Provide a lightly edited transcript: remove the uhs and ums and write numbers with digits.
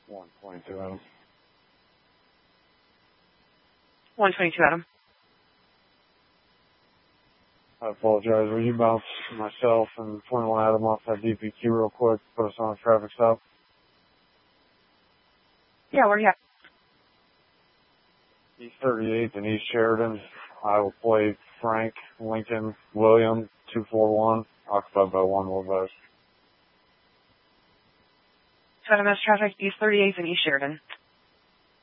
122, Adam. 122, Adam. I apologize. Will you bounce myself and 21 Adam off that DPQ real quick? Put us on a traffic stop. Yeah, where are you at? East 38th and East Sheridan. Iowa plate Frank Lincoln William 241. Occupied by one Love's. 7 MS traffic, East 38th and East Sheridan.